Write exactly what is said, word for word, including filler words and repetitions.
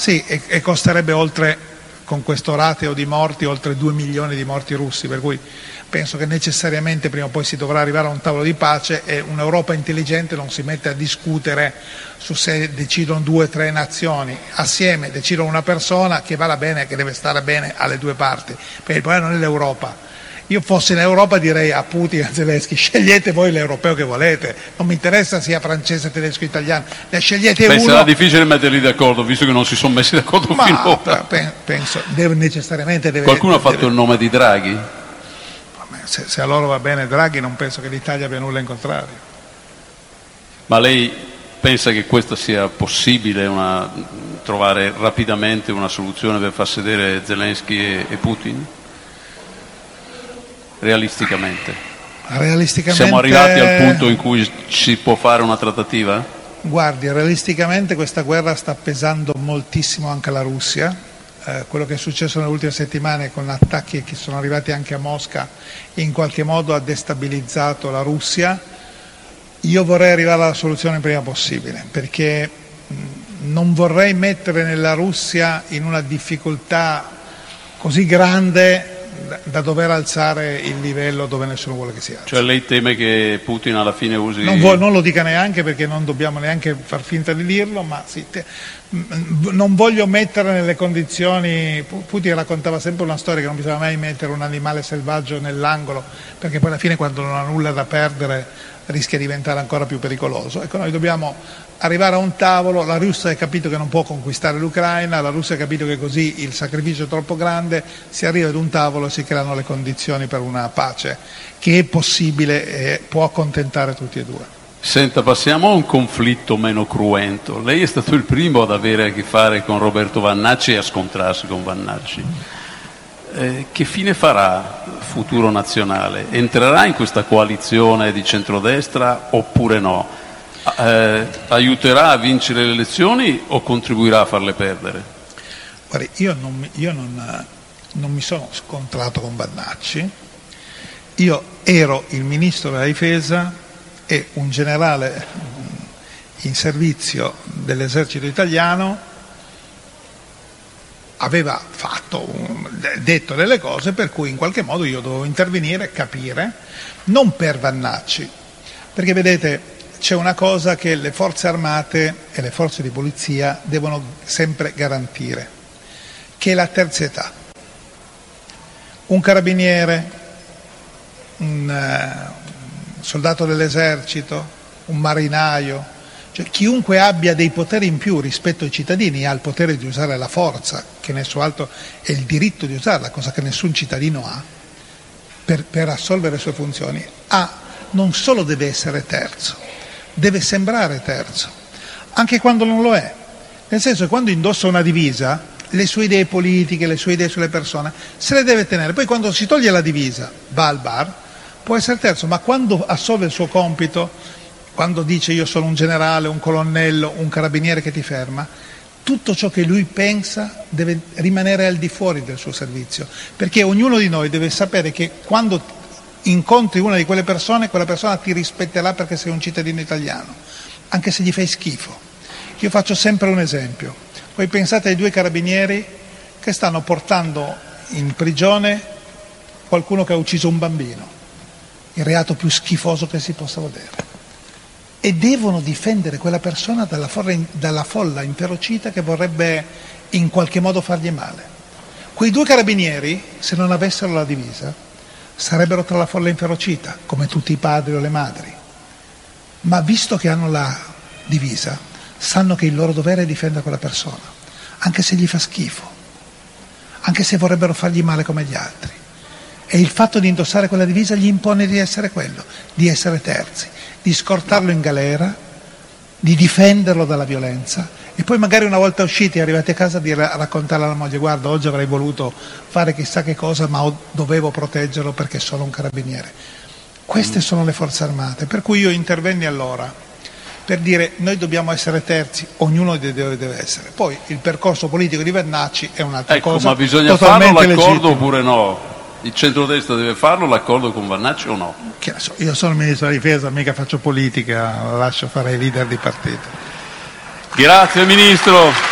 Sì, e, e costerebbe oltre, con questo rateo di morti, oltre due milioni di morti russi, per cui penso che necessariamente prima o poi si dovrà arrivare a un tavolo di pace e un'Europa intelligente non si mette a discutere su se decidono due o tre nazioni, assieme decidono una persona che vada bene, che deve stare bene alle due parti, perché il problema non è l'Europa. Io fossi in Europa direi a Putin e a Zelensky: scegliete voi l'europeo che volete, non mi interessa sia francese, tedesco, italiano, ne scegliete Beh, uno. sarà difficile metterli d'accordo, visto che non si sono messi d'accordo Ma finora. penso, deve necessariamente deve, Qualcuno ha fatto deve... il nome di Draghi? Se, se a loro va bene Draghi, non penso che l'Italia abbia nulla in contrario. Ma lei pensa che questo sia possibile, una, trovare rapidamente una soluzione per far sedere Zelensky e, e Putin? Realisticamente. Realisticamente siamo arrivati al punto in cui si può fare una trattativa? Guardi, realisticamente questa guerra sta pesando moltissimo anche alla Russia. Eh, quello che è successo nelle ultime settimane con attacchi che sono arrivati anche a Mosca in qualche modo ha destabilizzato la Russia. Io vorrei arrivare alla soluzione il prima possibile, perché mh, non vorrei mettere nella Russia in una difficoltà così grande da dover alzare il livello dove nessuno vuole che sia. Cioè lei teme che Putin alla fine usi... Non, vuol, non lo dica neanche, perché non dobbiamo neanche far finta di dirlo, ma sì, te, non voglio mettere nelle condizioni... Putin raccontava sempre una storia che non bisogna mai mettere un animale selvaggio nell'angolo, perché poi alla fine quando non ha nulla da perdere rischia di diventare ancora più pericoloso. Ecco, noi dobbiamo arrivare a un tavolo. La Russia ha capito che non può conquistare l'Ucraina, la Russia ha capito che così il sacrificio è troppo grande, si arriva ad un tavolo e si creano le condizioni per una pace che è possibile e può accontentare tutti e due. Senta, passiamo a un conflitto meno cruento. Lei è stato il primo ad avere a che fare con Roberto Vannacci e a scontrarsi con Vannacci. Eh, che fine farà Futuro Nazionale? Entrerà in questa coalizione di centrodestra oppure no? Eh, aiuterà a vincere le elezioni o contribuirà a farle perdere? Guardi, io non, io non, non mi sono scontrato con Vannacci. Io ero il ministro della difesa e un generale in servizio dell'esercito italiano aveva fatto un, detto delle cose per cui in qualche modo io dovevo intervenire, capire, non per Vannacci, perché vedete c'è una cosa che le forze armate e le forze di polizia devono sempre garantire, che è la terzietà. Un carabiniere, un uh, soldato dell'esercito, un marinaio, cioè chiunque abbia dei poteri in più rispetto ai cittadini ha il potere di usare la forza, che nel suo alto è il diritto di usarla, cosa che nessun cittadino ha, per, per assolvere le sue funzioni, ha, non solo deve essere terzo, deve sembrare terzo, anche quando non lo è. Nel senso che quando indossa una divisa, le sue idee politiche, le sue idee sulle persone, se le deve tenere. Poi quando si toglie la divisa, va al bar, può essere terzo, ma quando assolve il suo compito, quando dice io sono un generale, un colonnello, un carabiniere che ti ferma, tutto ciò che lui pensa deve rimanere al di fuori del suo servizio, perché ognuno di noi deve sapere che quando incontri una di quelle persone, quella persona ti rispetterà perché sei un cittadino italiano, anche se gli fai schifo. Io faccio sempre un esempio. Voi pensate ai due carabinieri che stanno portando in prigione qualcuno che ha ucciso un bambino, il reato più schifoso che si possa vedere, e devono difendere quella persona dalla folla, dalla folla inferocita che vorrebbe in qualche modo fargli male. Quei due carabinieri, se non avessero la divisa, sarebbero tra la folla inferocita, come tutti i padri o le madri. Ma visto che hanno la divisa, sanno che il loro dovere è difendere quella persona, anche se gli fa schifo, anche se vorrebbero fargli male come gli altri. E il fatto di indossare quella divisa gli impone di essere quello, di essere terzi, di scortarlo in galera, di difenderlo dalla violenza e poi magari una volta usciti, arrivati a casa, di raccontare alla moglie: guarda, oggi avrei voluto fare chissà che cosa, ma dovevo proteggerlo perché sono un carabiniere. Queste sono le forze armate, per cui io intervenni allora per dire: noi dobbiamo essere terzi, ognuno deve, deve essere. Poi il percorso politico di Vannacci è un'altra ecco, cosa. Ma bisogna farlo l'accordo oppure no? Il centrodestra deve farlo l'accordo con Vannacci o no? Che so, io sono il ministro della difesa, mica faccio politica, lascio fare i leader di partito. Grazie Ministro.